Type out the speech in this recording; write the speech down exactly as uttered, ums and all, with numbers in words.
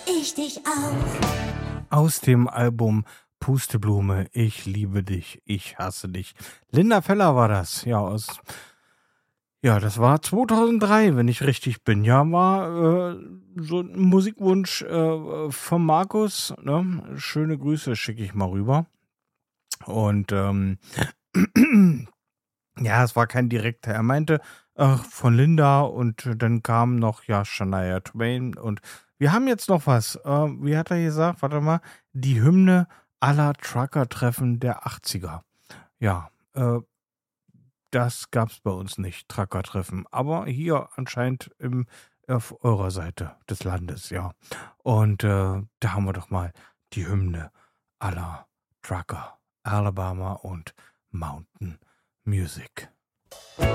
Ich dich auch. Aus dem Album Pusteblume, ich liebe dich, ich hasse dich. Linda Feller war das, ja, aus, ja, das war zweitausenddrei, wenn ich richtig bin. Ja, war äh, so ein Musikwunsch äh, von Markus, ne? Schöne Grüße schicke ich mal rüber. Und ähm, ja, es war kein direkter. Er meinte äh, von Linda und dann kam noch, ja, Shania Twain. Und wir haben jetzt noch was. Äh, wie hat er gesagt? Warte mal. Die Hymne aller Trucker-Treffen der achtziger. Ja, äh, das gab's bei uns nicht, Trucker-Treffen. Aber hier anscheinend im, auf eurer Seite des Landes, ja. Und äh, da haben wir doch mal die Hymne aller Trucker, Alabama und Mountain Music.